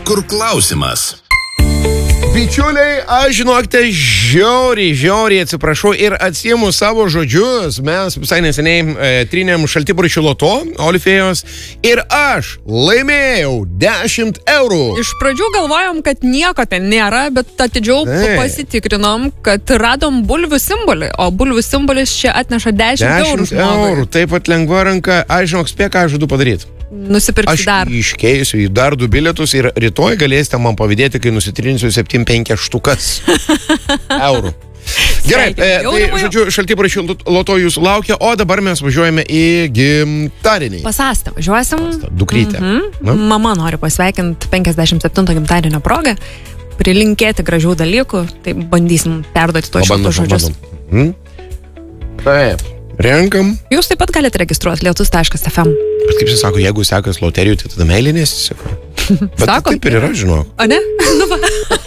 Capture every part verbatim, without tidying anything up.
kur klausimas. Bičiuliai, aš žinokite, žiauriai, žiauriai atsiprašau ir atsiimu savo žodžius. Mes visai neseniai e, trynėm Šaltibarščių loto, Olifėjos, ir aš laimėjau dešimt eurų. Iš pradžių galvojom, kad nieko ten nėra, bet atidžiau Taip. pasitikrinom, kad radom bulvių simbolį, o bulvių simbolis čia atneša dešimt eurų dešimt žmogui. eurų, taip pat lengva ranka. Aš žinok, spėk, ką aš žadu padaryti. Nusipirksi Aš dar. iškeisiu į dar du bilietus ir rytoj galėsite man pavydėti, kai nusitrinsiu septyni penki štukas eurų. Gerai, e, tai, žodžiu, Šaltibarščių loto jūsų laukia, o dabar mes važiuojame į gimtadienį. Pasastą važiuosim. Dukrytę. Mhm. Mama nori pasveikinti penkiasdešimt septinto gimtadienio progą, prilinkėti gražių dalykų, tai bandysim perduoti to šiltus žodžius. Mhm. Taip, renkam. Jūs taip pat galite registruoti lietus taškas ef em. Bet kaip jis sako, jeigu sekas loterijų, tai tada meilė nesiseka. Bet Sako? taip ir yra, žinok. O ne? Nu va.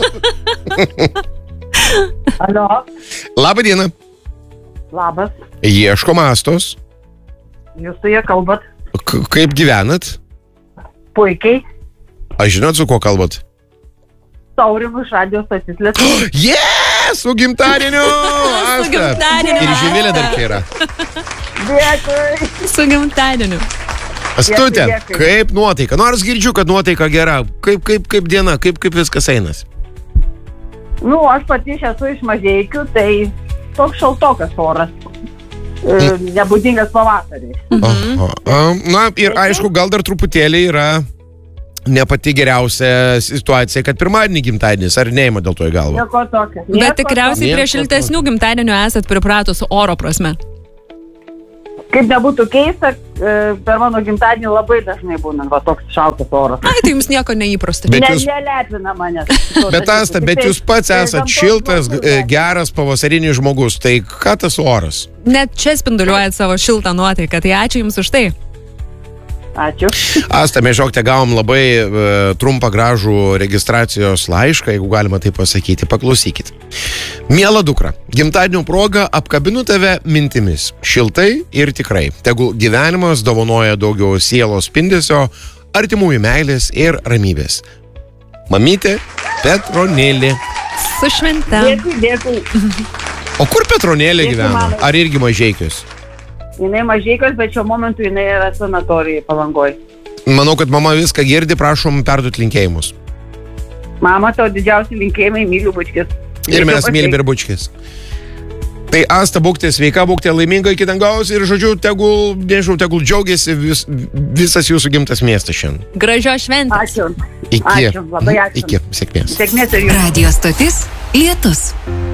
Alio, Labą dieną. labas. Ieškom Astos. Jūs su jie kalbat K kaip gyvenat? puikiai. Aš žinot, su kuo kalbat? Saurimu iš radijos statislės. Yeah! Su gimtadieniu! Asta. gimtadieniu, Ir Živilė dar čia yra. Dėkui. Su gimtadieniu. Astutė, dėkui. kaip nuotaika? Nors girdžiu, kad nuotaika gera. Kaip, kaip, kaip diena, kaip, kaip viskas einas? Nu, aš pati esu iš Mažeikių, tai toks šaltokas oras. E, nebūdingas pavasarį. Aha. A, Na ir aišku, gal dar truputėlį yra ne pati geriausia situacija, kad pirmadienį gimtadienis, ar neima dėl to į galvą? Nieko tokio. Bet tikriausiai Nieko prie šiltesnių gimtadienių esat pripratus oro prasme. Kaip nebūtų keista, e, per mano gimtadienį labai dažnai būna va, toks šaltas oras. Ai, tai jums nieko neįprasta. Bet Ne, jūs- nelepina manęs. Bet Asta, bet jūs pats esat šiltas, e, geras pavasarinis žmogus, tai ką tas oras? Net čia spinduliuojat savo šiltą nuotaiką, tai ačiū jums už tai. Ačiū. Asta, mes žinokite, gavom labai e, trumpą gražų registracijos laišką, jeigu galima tai pasakyti. Paklausykit. Miela dukra, gimtadienio proga apkabinu tave mintimis. Šiltai ir tikrai. Tegul gyvenimas dovanoja daugiau sielos spindesio, artimųjų meilės ir ramybės. Mamytė Petronėlė. Su švente. Dėkui, dėkui. O kur Petronėlė Dėkui, gyvena? mamai. Ar irgi Mažeikius? Jinai Mažeikios, bet šiuo momentu jinai yra sanatorijai Palangoj. Manau, kad mama viską girdi, prašom perduoti linkėjimus. Mama, tau didžiausi linkėjimai, myliu bučkis. Ir mes mylim ir bučkis. Tai Asta, būkite sveika, būkite laiminga iki dangaus ir, žodžiu, tegul, nežinau, tegul džiaugiasi vis, visas jūsų gimtas miestas šiandien. Gražios šventės. Ačiū. Iki. Ačiū, labai ačiū. Iki, sėkmės. Sėkmės ir jūs. Radio stotis Lietus.